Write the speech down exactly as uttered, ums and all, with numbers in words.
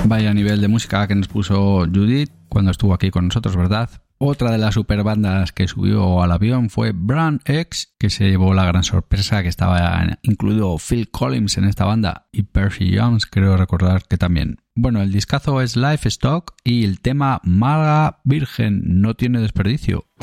Vaya nivel de música que nos puso Judith cuando estuvo aquí con nosotros, ¿verdad? Otra de las super bandas que subió al avión fue Brand X, que se llevó la gran sorpresa que estaba incluido Phil Collins en esta banda y Percy Jones, creo recordar que también. Bueno, el discazo es Livestock y el tema Maga Virgen no tiene desperdicio.